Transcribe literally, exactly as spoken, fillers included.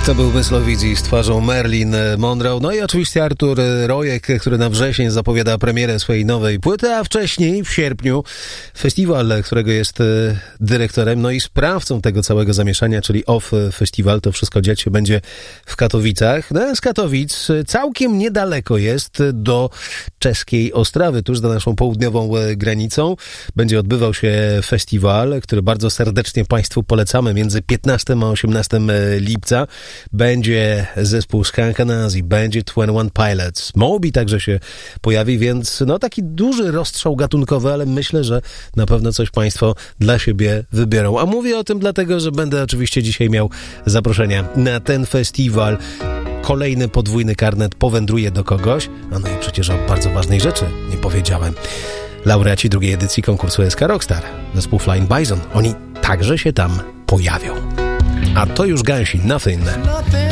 To był Myslowici z twarzą Marilyn Monroe. No i oczywiście Artur Rojek, który na wrzesień zapowiada premierę swojej nowej płyty, a wcześniej w sierpniu festiwal, którego jest dyrektorem, no i sprawcą tego całego zamieszania, czyli Off Festival. To wszystko dziać się będzie w Katowicach. No z Katowic całkiem niedaleko jest do czeskiej Ostrawy, tuż za naszą południową granicą. Będzie odbywał się festiwal, który bardzo serdecznie Państwu polecamy między piętnastego a osiemnastego lipca. Będzie zespół Skunk Anansi, będzie dwadzieścia jeden Pilots, Moby także się pojawi, więc no taki duży rozstrzał gatunkowy, ale myślę, że na pewno coś Państwo dla siebie wybiorą. A mówię o tym dlatego, że będę oczywiście dzisiaj miał zaproszenia na ten festiwal. Kolejny podwójny karnet powędruje do kogoś, a no i przecież o bardzo ważnej rzeczy nie powiedziałem. Laureaci drugiej edycji konkursu S K Rockstar, zespół Flying Bison, oni także się tam pojawią. A to już Gansi, Nothing.